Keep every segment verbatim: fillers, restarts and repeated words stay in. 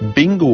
bingo.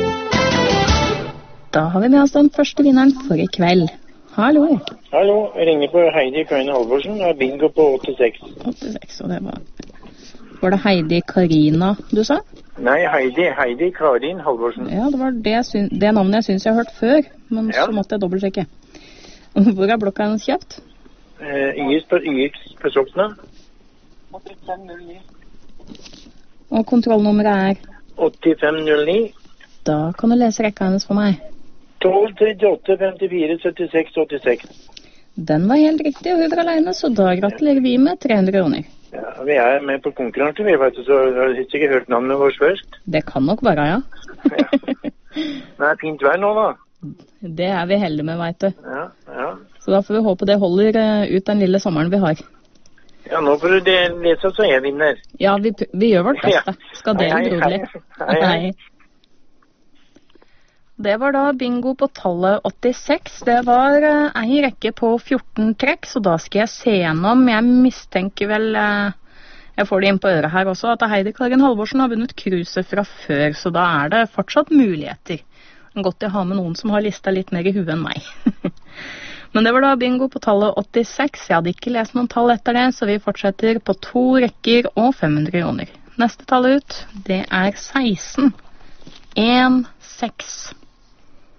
Da har vi med oss den første vinneren for i kveld. Hallo. Hallo, jeg ringer på Heidi Karin Halvorsen, og bingo på åttiseks. åttiseks, og det var... Var det Heidi Karina du sa? Nei, Heidi, Heidi Karin Halvorsen. Ja, det var det, det navnet jeg synes jeg har hørt før, men ja. Så måtte jeg dobbeltsjekke. Hvor er blokka hennes kjøpt? Uh, Y X på, Y X på Sokna. åttifem null ni. Og kontrollnummeret er? åttifem null ni. Da kan du lese rekka hennes for meg. tolv trettiåtte femtifire syttiseks åttiseks. Den var helt riktig, og hun er alene, så da gratulerer vi med tre hundre kroner. Ja, vi er med på konkurranse, vi vet, så jeg har ikke hørt navnet vårt først. Det kan nok være, ja. Ja. Det er fint vær nå, da. Det er vi heldige med, vet du. Ja, ja. Så da får vi håpe det holder ut den lille sommeren vi har. Ja, nå får du lese så jeg vinner. Ja, vi, vi gjør vårt beste. Skal dele broderlig. Hei, hei. hei. Det var da bingo på tallet åttiseks. Det var uh, en rekke på fjorten trekk, så da skal jeg se gjennom. Jeg mistenker vel, uh, jeg får det inn på øret her også, at Heidi Karin Halvorsen har vunnet cruiset fra før, så da er det fortsatt muligheter. Godt å ha med noen som har listet litt mer i huet enn meg. Men det var da bingo på tallet åttiseks. Jeg hadde ikke lest noen tall etter det, så vi fortsetter på to rekker og fem hundre kroner. Neste tall ut, det er seksten. en, seks.